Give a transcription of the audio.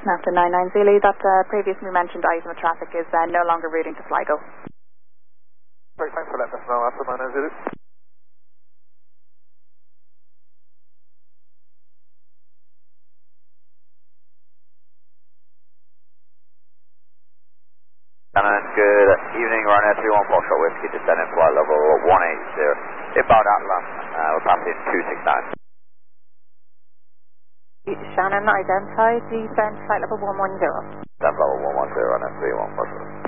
After 99 Zulu, that previously mentioned item of traffic is no longer routing to Sligo. Great, thanks for letting us know after 99 Zulu. Good evening, Ryanair 314 Short Whiskey, descending flight level 180. Inbound Atlas, we're passing 269. Shannon, identify descent flight level 110. Descent level 110, Ryanair 314.